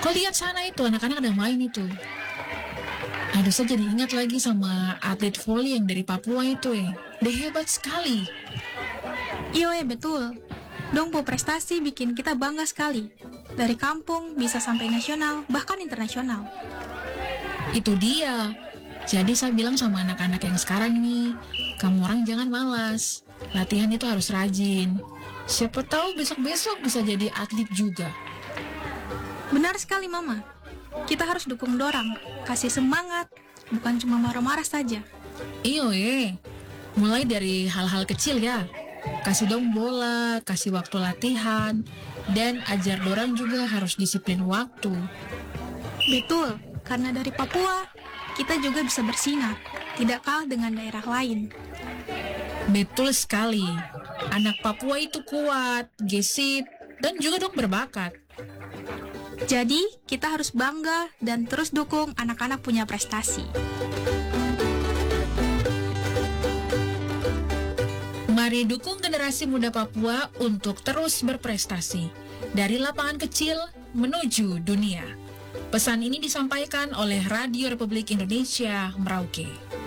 Kau lihat sana itu, anak-anak ada main itu. Aduh, saya jadi ingat lagi sama atlet voli yang dari Papua itu Dia hebat sekali. Iya, betul. Dong prestasi bikin kita bangga sekali. Dari kampung bisa sampai nasional, bahkan internasional. Itu dia. Jadi saya bilang sama anak-anak yang sekarang nih, kamu orang jangan malas. Latihan itu harus rajin. Siapa tahu besok-besok bisa jadi atlet juga. Benar sekali, Mama. Kita harus dukung dorang, kasih semangat, bukan cuma marah-marah saja. Iyo mulai dari hal-hal kecil ya. Kasih dong bola, kasih waktu latihan, dan ajar dorang juga harus disiplin waktu. Betul, karena dari Papua, kita juga bisa bersinar, tidak kalah dengan daerah lain. Betul sekali. Anak Papua itu kuat, gesit, dan juga dong berbakat. Jadi, kita harus bangga dan terus dukung anak-anak punya prestasi. Mari dukung generasi muda Papua untuk terus berprestasi. Dari lapangan kecil menuju dunia. Pesan ini disampaikan oleh Radio Republik Indonesia, Merauke.